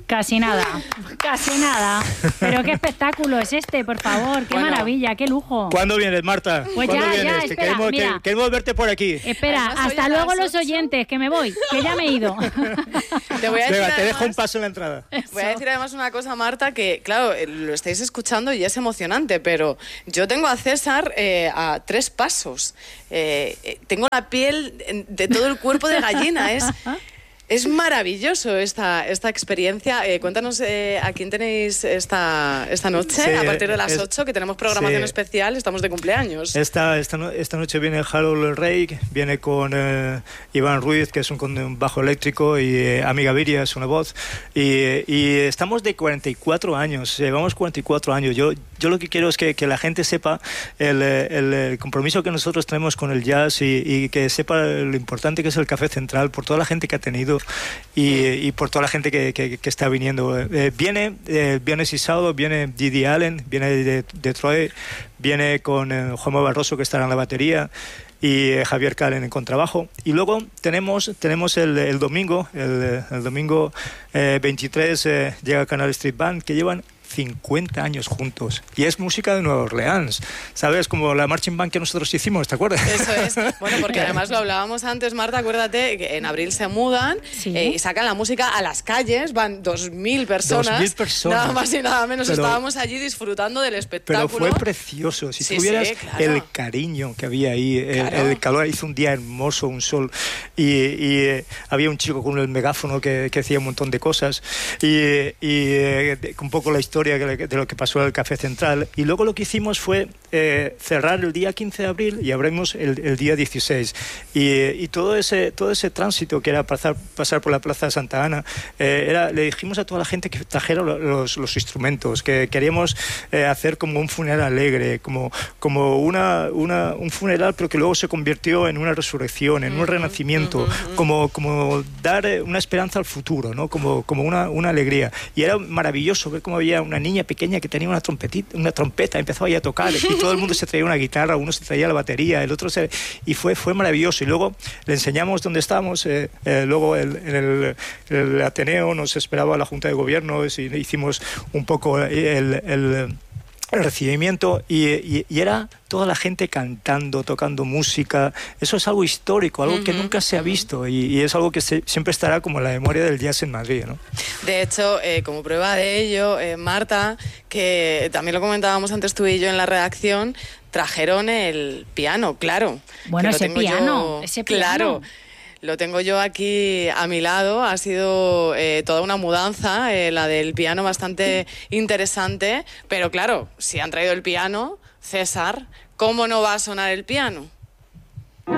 Casi nada, casi nada. Pero qué espectáculo es este, por favor, qué maravilla, qué lujo. ¿Cuándo vienes, Marta? Pues ¿Cuándo vienes? ya, espera, queremos verte por aquí. Espera, hasta luego los oyentes, que me voy, que ya me he ido. Te voy a decir Venga, te dejo un paso en la entrada. Voy a decir además una cosa, Marta, que claro, lo estáis escuchando y es emocionante, pero yo tengo a César a 3 pasos. Tengo la piel de todo el cuerpo de gallina, es maravilloso esta experiencia. Cuéntanos a quién tenéis esta noche, sí, a partir de las 8, que tenemos programación especial, estamos de cumpleaños. Esta noche viene Harold Rey, viene con Iván Ruiz, que es un bajo eléctrico, y Amiga Viria es una voz. Y estamos de 44 años, llevamos 44 años. Yo lo que quiero es que la gente sepa el compromiso que nosotros tenemos con el jazz y que sepa lo importante que es el Café Central, por toda la gente que ha tenido y por toda la gente que está viniendo. Viene viernes y sábado, viene Didi Allen, viene de Detroit, viene con Juanma Barroso, que estará en la batería, y Javier Calen en contrabajo. Y luego tenemos el domingo, el domingo 23 llega Canal Street Band, que llevan 50 años juntos. Y es música de Nueva Orleans, ¿sabes? Como la marching band que nosotros hicimos, ¿te acuerdas? Eso es. Bueno, porque además lo hablábamos antes, Marta, acuérdate que en abril se mudan y sacan la música a las calles, van 2.000 personas. 2.000 personas. Nada más y nada menos. Estábamos allí disfrutando del espectáculo. Pero fue precioso. Si tuvieras el cariño que había ahí, el calor, hizo un día hermoso, un sol, y había un chico con el megáfono que hacía un montón de cosas, y un poco la historia de lo que pasó en el Café Central. Y luego lo que hicimos fue cerrar el día 15 de abril y abrimos el día 16. Y todo ese tránsito que era pasar por la Plaza de Santa Ana, le dijimos a toda la gente que trajera los instrumentos, que queríamos hacer como un funeral alegre, como un funeral, pero que luego se convirtió en una resurrección, en un renacimiento, como dar una esperanza al futuro, ¿no? Como una alegría. Y era maravilloso ver cómo había una niña pequeña que tenía una trompeta, empezó ahí a tocar, y todo el mundo se traía una guitarra, uno se traía la batería, el otro y fue maravilloso. Y luego le enseñamos dónde estábamos, luego en el Ateneo nos esperaba la Junta de Gobierno, y hicimos un poco el recibimiento, y era toda la gente cantando, tocando música. Eso es algo histórico, algo que nunca se ha visto, y es algo que siempre estará como en la memoria del jazz en Madrid, ¿no? De hecho, como prueba de ello, Marta, que también lo comentábamos antes tú y yo en la redacción, trajeron el piano, claro. Bueno, ese piano. Claro. Lo tengo yo aquí a mi lado, ha sido toda una mudanza, la del piano, bastante interesante, pero claro, si han traído el piano, César, ¿cómo no va a sonar el piano?